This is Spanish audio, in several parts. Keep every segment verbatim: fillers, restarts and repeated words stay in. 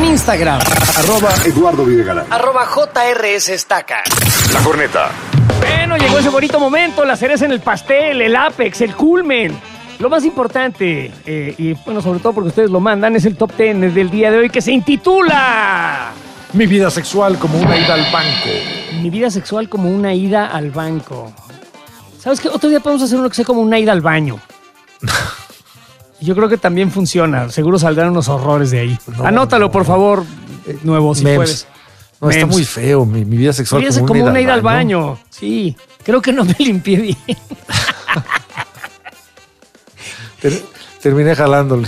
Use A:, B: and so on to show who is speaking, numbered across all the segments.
A: en Instagram.
B: Arroba Eduardo Videgaray.
A: Arroba J R S Estaca.
B: La Corneta.
A: Bueno, llegó ese bonito momento, la cereza en el pastel, el ápex, el culmen. Lo más importante, eh, y bueno, sobre todo porque ustedes lo mandan, es el top ten del día de hoy que se intitula...
C: Mi vida sexual como una ida al banco.
A: Mi vida sexual como una ida al banco. ¿Sabes qué? Otro día podemos hacer uno que sea como una ida al baño. Yo creo que también funciona. Seguro saldrán unos horrores de ahí. No, Anótalo, no. por favor, nuevo, si
C: Mems.
A: puedes.
C: No, Mems. Está muy feo. Mi, mi vida sexual
A: como, como una ida al baño. al baño. Sí, creo que no me limpié bien.
C: Ter, terminé jalándole.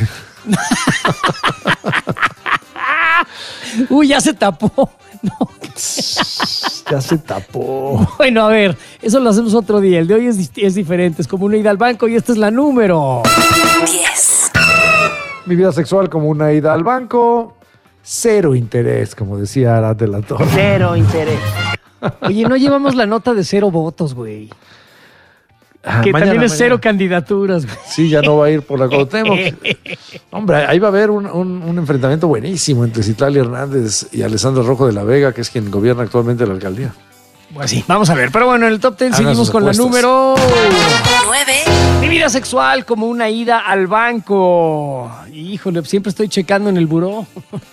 A: Uy, ya se tapó. No.
C: Ya se tapó.
A: Bueno, a ver, eso lo hacemos otro día. El de hoy es, es diferente. Es como una ida al banco y esta es la número diez.
C: Mi vida sexual como una ida al banco. Cero interés, como decía Arad de la Torre.
A: Cero interés. Oye, no llevamos la nota de cero votos, güey. Ah, que mañana, también es mañana. Cero candidaturas, güey.
C: Sí, ya no va a ir por la Cuauhtémoc. Hombre, ahí va a haber un, un, un enfrentamiento buenísimo entre Citlali Hernández y Alessandra Rojo de la Vega, que es quien gobierna actualmente la alcaldía.
A: Pues sí, vamos a ver. Pero bueno, en el top ten Hagan seguimos con apuestas. La número nueve. Mi vida sexual como una ida al banco. Híjole, siempre estoy checando en el buró.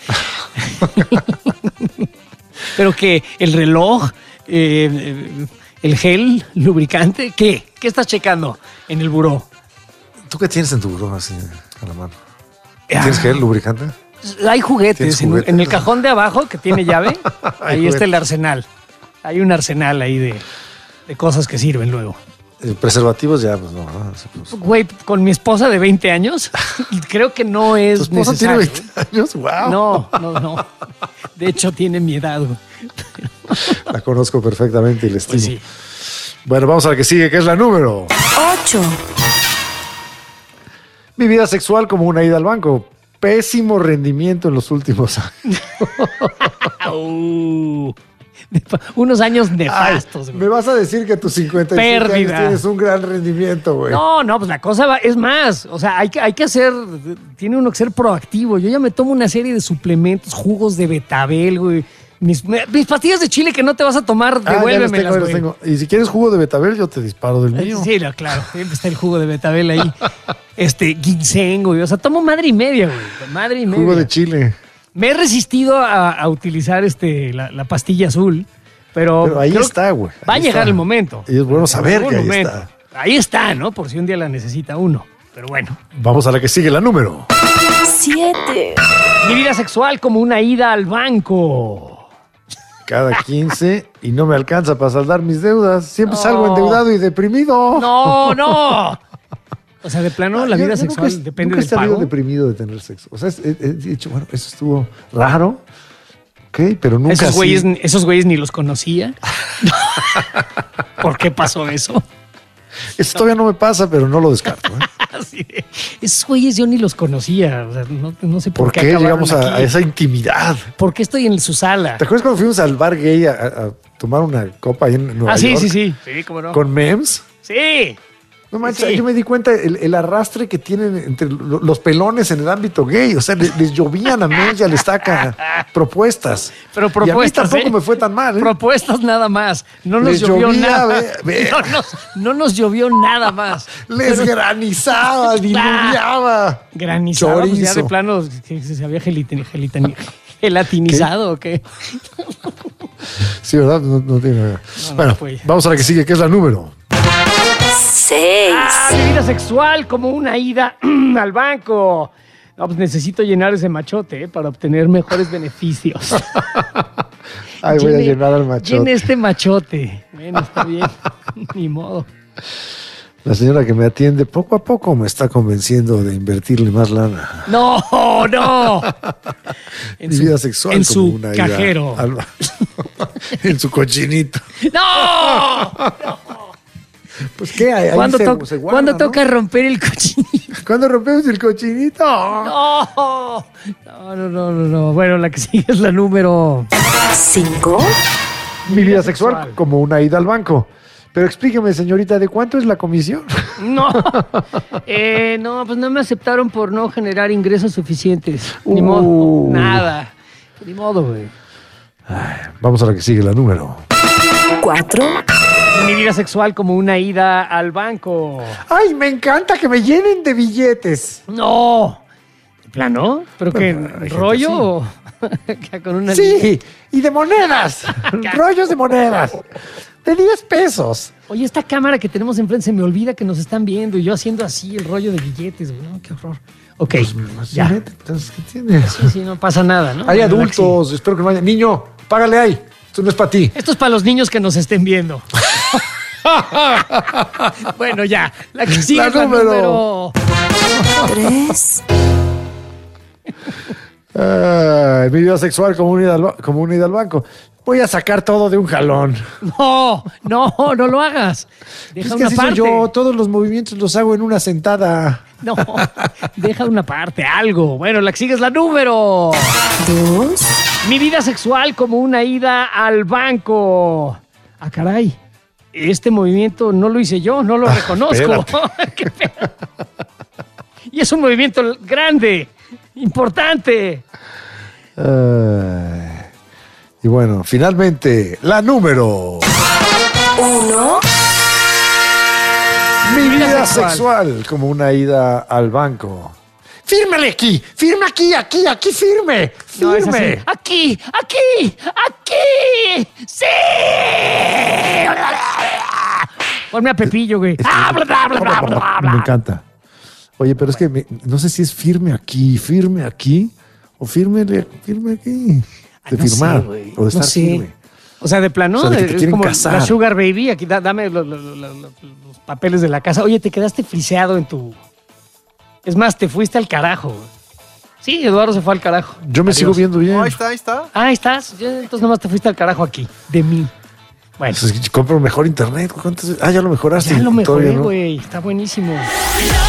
A: Pero que el reloj... Eh, ¿El gel lubricante? ¿Qué? ¿Qué estás checando en el buró?
C: ¿Tú qué tienes en tu buró así a la mano? ¿Tienes gel lubricante?
A: Hay juguetes. juguetes? En, en el cajón de abajo que tiene llave, ahí juguetes. Está el arsenal. Hay un arsenal ahí de, de cosas que sirven luego.
C: Preservativos ya, pues no. Pues.
A: Güey, con mi esposa de veinte años, creo que no es
C: ¿Tu esposa
A: necesario.
C: tiene veinte años? ¡Wow!
A: No, no, no. De hecho, tiene mi edad, güey.
C: La conozco perfectamente y la estimo.
A: Pues sí.
C: Bueno, vamos a la que sigue, que es la número
D: ocho.
C: Mi vida sexual como una ida al banco. Pésimo rendimiento en los últimos años.
A: uh. Unos años nefastos.
C: Ay, me vas a decir que a tus cincuenta y siete años tienes un gran rendimiento, güey.
A: No, no, pues la cosa va, es más. O sea, hay que, hay que hacer, tiene uno que ser proactivo. Yo ya me tomo una serie de suplementos, jugos de betabel, güey. Mis, mis pastillas de chile que no te vas a tomar,
C: ah,
A: devuélvemelas,
C: güey. Tengo. Y si quieres jugo de betabel, yo te disparo del mío.
A: Sí, no, claro. Siempre está el jugo de betabel ahí. Este, ginseng, güey. O sea, tomo madre y media, güey. Madre y media.
C: Jugo de chile.
A: Me he resistido a, a utilizar este, la, la pastilla azul, pero,
C: pero ahí está, güey.
A: Va a
C: está.
A: llegar el momento.
C: Y es bueno saber que ahí momento. está.
A: Ahí está, ¿no? Por si un día la necesita uno. Pero bueno.
C: Vamos a la que sigue, la número
D: siete.
A: Mi vida sexual como una ida al banco.
C: Cada quince y no me alcanza para saldar mis deudas. Siempre no. salgo endeudado y deprimido.
A: No, no. O sea, de plano, la vida yo, yo sexual nunca, depende
C: nunca
A: del pago.
C: Nunca he deprimido de tener sexo. O sea, he, he dicho, bueno, eso estuvo raro, ok, pero nunca
A: Esos
C: así.
A: güeyes, esos güeyes ni los conocía. ¿Por qué pasó eso?
C: Eso no. todavía no me pasa, pero no lo descarto. ¿eh?
A: Sí. Esos güeyes yo ni los conocía. O sea, no, no sé por,
C: ¿Por
A: qué,
C: qué llegamos a, a esa intimidad.
A: ¿Por qué estoy en su sala?
C: ¿Te acuerdas cuando fuimos al bar gay a, a tomar una copa ahí en Nueva
A: ah,
C: York?
A: Ah, sí, sí, sí. Sí, cómo no.
C: ¿Con memes?
A: Sí.
C: No manches,
A: sí.
C: yo me di cuenta el, el arrastre que tienen entre los pelones en el ámbito gay. O sea, les, les llovían a memes y a les taca propuestas.
A: Pero propuestas,
C: y a mí tampoco
A: ¿eh?
C: me fue tan mal. ¿eh?
A: Propuestas nada más. No nos
C: les
A: llovió
C: llovía,
A: nada.
C: Ve, ve.
A: No, nos, no nos llovió nada más.
C: Les Pero, granizaba, diluviaba.
A: Granizaba, pues ya de plano que se había gelitin, gelitin, gelatinizado ¿Qué? o qué.
C: Sí, ¿verdad? No, no tiene nada. No, bueno, no vamos a la que sigue, que es la número
D: seis.
A: Ah, mi vida sexual como una ida al banco. No, pues necesito llenar ese machote ¿eh? para obtener mejores beneficios.
C: Ay, voy llene, a llenar al machote.
A: Llene este machote. Bueno, está bien. Ni modo.
C: La señora que me atiende poco a poco me está convenciendo de invertirle más lana.
A: No, no.
C: En mi su, vida sexual
A: en
C: como
A: su
C: una
A: cajero.
C: Al, en su cochinito.
A: No, no.
C: Pues qué hay.
A: ¿Cuándo,
C: se,
A: to-
C: se guarda,
A: ¿cuándo
C: ¿no?
A: toca romper el cochinito?
C: ¿Cuándo rompemos el cochinito?
A: No, no, no, no, no, no. Bueno, la que sigue es la número
D: cinco.
C: Mi vida sexual, sexual como una ida al banco. Pero explíqueme, señorita, ¿de cuánto es la comisión?
A: No, eh, no, pues no me aceptaron por no generar ingresos suficientes. Uh. Ni modo, nada. Ni modo, güey.
C: Vamos a la que sigue, la número.
D: cuatro,
A: Mi vida sexual como una ida al banco.
C: Ay, me encanta que me llenen de billetes.
A: ¡No! ¿De plano? ¿Pero qué?
C: Bueno, hay gente
A: ¿Rollo o con una
C: Sí, y de monedas. Rollos de monedas. De diez pesos.
A: Oye, esta cámara que tenemos enfrente se me olvida que nos están viendo y yo haciendo así el rollo de billetes, güey. No, qué horror. Ok,
C: Pues,
A: ya.
C: Entonces, ¿qué tienes?
A: Sí, sí, no pasa nada, ¿no?
C: Hay
A: Bueno,
C: adultos, espero que no haya. Niño, págale ahí. Esto no es para ti.
A: Lexi, esto es para los niños que nos estén viendo. Bueno, ya. La que sigue
C: La
A: es la
C: número.
A: número...
D: tres,
C: Ay, mi vida sexual como una ida al, ba- como una ida al banco. Voy a sacar todo de un jalón.
A: No, no, no lo hagas. Deja
C: Es que
A: una
C: así soy
A: parte.
C: yo, todos los movimientos los hago en una sentada.
A: No, deja una parte, algo. Bueno, la que sigue es la número...
D: dos,
A: Mi vida sexual como una ida al banco. Ah, caray. Este movimiento no lo hice yo, no lo reconozco. Qué pedo. Y es un movimiento grande, importante.
C: Ay. Y bueno, finalmente, la número.
D: uno,
C: Mi
A: vida
C: vida
A: sexual.
C: sexual como una ida al banco. Fírmale aquí, firme aquí, aquí, aquí, firme,
A: No, es
C: firme.
A: así. Aquí, aquí, aquí. ¡Sí! Ponme a Pepillo, güey. Ah, bla, bla, bla, bla, bla, bla.
C: Me encanta. Oye, pero es que me- no sé si es firme aquí, firme aquí, o firme, firme aquí. De
A: No sé,
C: firmar,
A: güey.
C: o de estar
A: No sé.
C: firme.
A: O sea, de plano,
C: O sea, de que te
A: es
C: quieren
A: como
C: casar.
A: la Sugar Baby. Aquí, da- dame lo- lo- lo- lo- los papeles de la casa. Oye, te quedaste friseado en tu... Es más, te fuiste al carajo. güey. Sí, Eduardo se fue al carajo.
C: Yo me
A: Adiós.
C: sigo viendo bien.
E: No, ahí está, ahí está.
A: Ah, ahí estás. Ya, entonces nomás te fuiste al carajo aquí, de mí. Bueno,
C: Pues es que compro mejor internet. ¿Cuántas veces? Ah, ya lo mejoraste.
A: ya lo
C: Todavía
A: mejoré,
C: no.
A: güey. Está buenísimo.
F: No